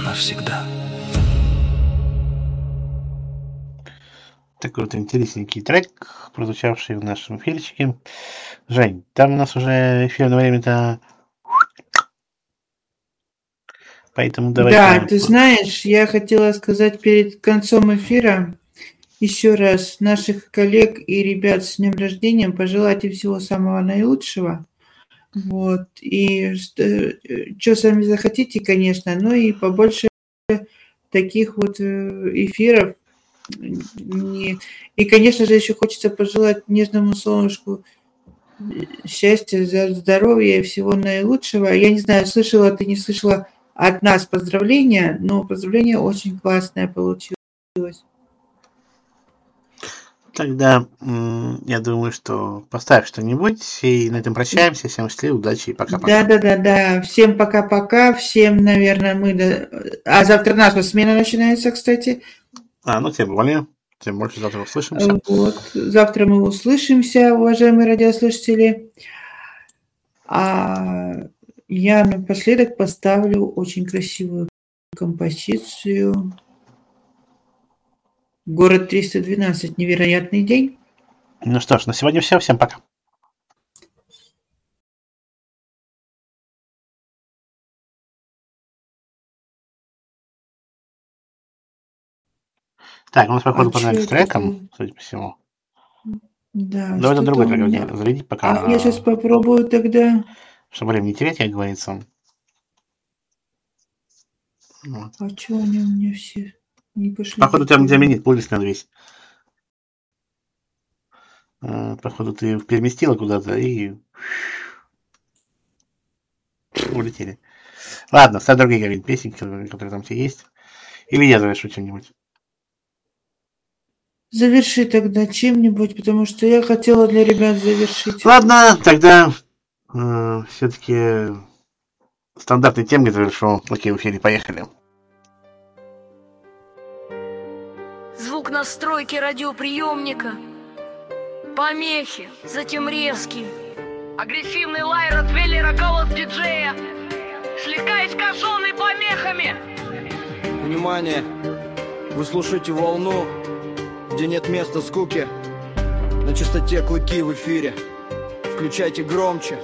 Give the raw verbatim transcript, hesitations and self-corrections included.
навсегда. Такой вот интересненький трек, прозвучавший в нашем эфирчике. Жень, там у нас уже эфирное время-то... Поэтому давай... Да, ты знаешь, я хотела сказать перед концом эфира еще раз наших коллег и ребят с днем рождения, пожелать им всего самого наилучшего. Вот. И что сами захотите, конечно, но и побольше таких вот эфиров. И, конечно же, еще хочется пожелать нежному солнышку счастья, здоровья и всего наилучшего. Я не знаю, слышала ты, не слышала от нас поздравления, но поздравление очень классное получилось. Тогда я думаю, что поставь что-нибудь, и на этом прощаемся. Всем счастливо, удачи и пока-пока. Да-да-да-да. Всем пока-пока. Всем, наверное, мы... До... А завтра наша смена начинается, кстати. А, ну тем более. Тем больше завтра услышимся. Вот. Завтра мы услышимся, уважаемые радиослушатели. А я напоследок поставлю очень красивую композицию. Город триста двенадцать. Невероятный день. Ну что ж, на сегодня все. Всем пока. Так, у нас, походу, а погнали с треком, это... судя по всему. Да. Давай на другой трек меня... зарядить пока. А я сейчас попробую тогда. Чтобы время не терять, как говорится. Вот. А что они у меня все не пошли? Походу, там заменить плейлист надо весь. Походу, ты переместила куда-то и улетели. Ладно, ставь другие, говорит, песенки, которые там все есть. Или я завершу чем-нибудь. Заверши тогда чем-нибудь, потому что я хотела для ребят завершить. Ладно, тогда э, все-таки стандартной темой завершу. Окей, в эфире, поехали. Звук настройки радиоприемника. Помехи, затем резкий. Агрессивный лай ротвейлера, голос диджея, слегка искаженный помехами. Внимание! Вы слушаете волну, где нет места скуке. На частоте клыки в эфире. Включайте громче.